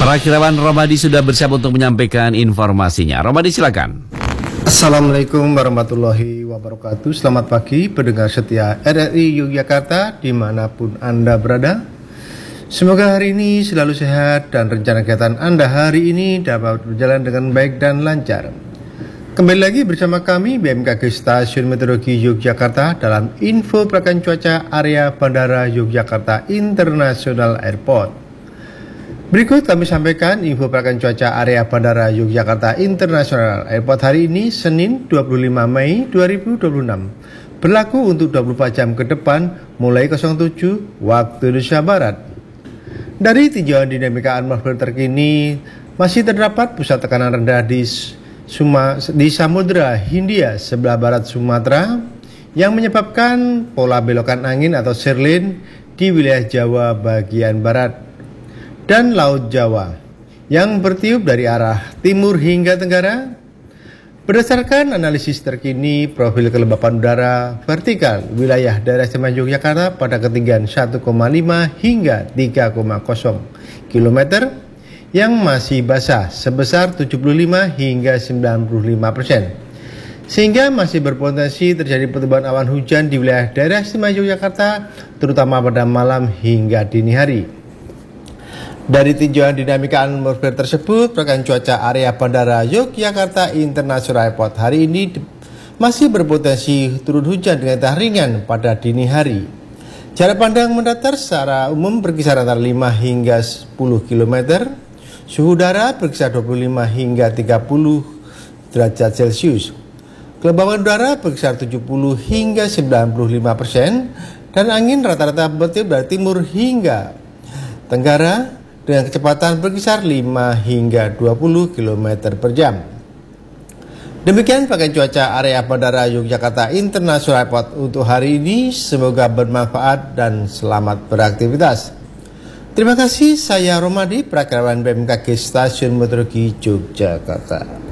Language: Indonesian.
Perakirawan Romadi sudah bersiap untuk menyampaikan informasinya. Romadi, silakan. Assalamualaikum warahmatullahi wabarakatuh. Selamat pagi pendengar setia RRI Yogyakarta dimanapun Anda berada. Semoga hari ini selalu sehat dan rencana kegiatan Anda hari ini dapat berjalan dengan baik dan lancar. Kembali lagi bersama kami BMKG Stasiun Meteorologi Yogyakarta dalam info perakan cuaca area Bandara Yogyakarta International Airport. Berikut kami sampaikan info perakan cuaca area Bandara Yogyakarta International Airport hari ini Senin 25 Mei 2026. Berlaku untuk 24 jam ke depan mulai 07 waktu Indonesia Barat. Dari tinjauan dinamika atmosfer terkini masih terdapat pusat tekanan rendah di Samudra Hindia sebelah barat Sumatera yang menyebabkan pola belokan angin atau sirlin di wilayah Jawa bagian barat dan Laut Jawa yang bertiup dari arah timur hingga tenggara. Berdasarkan analisis terkini profil kelembapan udara vertikal wilayah daerah istimewa Yogyakarta pada ketinggian 1,5 hingga 3,0 km yang masih basah sebesar 75 hingga 95%. Sehingga masih berpotensi terjadi pertumbuhan awan hujan di wilayah daerah istimewa Yogyakarta terutama pada malam hingga dini hari. Dari tinjauan dinamika atmosfer tersebut, perakan cuaca area Bandara Yogyakarta International Airport hari ini masih berpotensi turun hujan dengan intens ringan pada dini hari. Jarak pandang mendatar secara umum berkisar antara 5 hingga 10 km. Suhu udara berkisar 25 hingga 30 derajat Celcius. Kelembapan udara berkisar 70 hingga 95% dan angin rata-rata bertiup dari timur hingga tenggara dengan kecepatan berkisar 5 hingga 20 km per jam. Demikian pakai cuaca area Bandara Yogyakarta International Airport untuk hari ini. Semoga bermanfaat dan selamat beraktivitas. Terima kasih, saya Romadi, perakirawan BMKG Stasiun Meteorologi Yogyakarta.